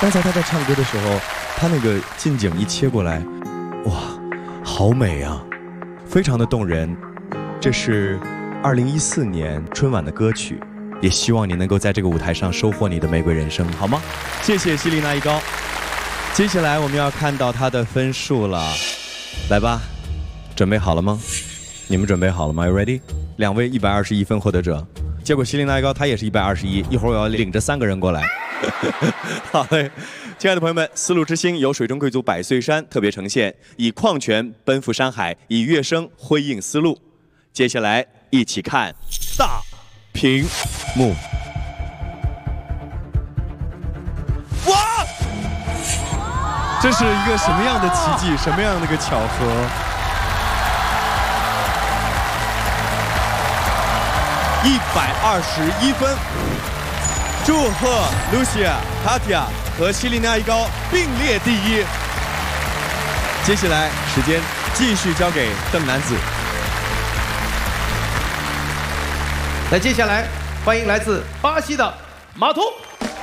刚才他在唱歌的时候，他那个近景一切过来，哇，好美啊，非常的动人。这是2014年春晚的歌曲，也希望你能够在这个舞台上收获你的玫瑰人生，好吗？谢谢希丽娜一高。接下来我们要看到她的分数了，来吧，准备好了吗？你们准备好了吗 ？You ready？ 2位121分获得者，结果希丽娜一高她也是121，一会儿我要领着3个人过来。好嘞，亲爱的朋友们，丝路之星由水中贵族百岁山特别呈现，以矿泉奔赴山海，以乐声辉映丝路。接下来一起看大屏幕。哇！这是一个什么样的奇迹？什么样的一个巧合？121分。祝贺 Lucia、Katya 和希丽娜一高并列第一。接下来时间继续交给邓男子。 那接下来欢迎来自巴西的马图。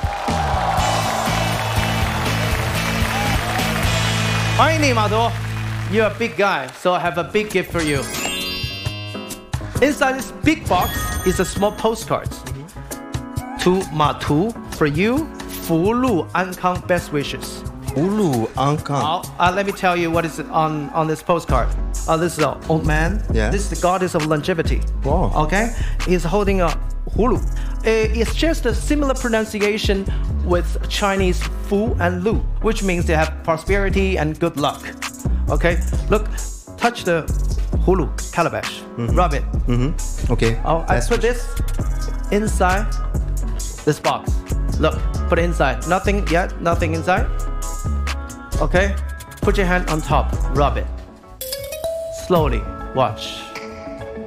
欢迎你，马图。You're a big guy, so I have a big gift for you. Inside this big box is a small postcard. To Matu, for you, 福禄安康 best wishes. 福禄安康。 好，let me tell you what is on this postcard. This is an old man. Yeah. This is the goddess of longevity. Wow. Okay, he's holding a hulu. It's just a similar pronunciation with Chinese fu and lu, which means they have prosperity and good luck. Okay, look, touch the hulu calabash. Rub it. Okay. Oh, I put this inside this box. Look, put it inside. Nothing yet, nothing inside. Okay, put your hand on top, rub it. Slowly, watch.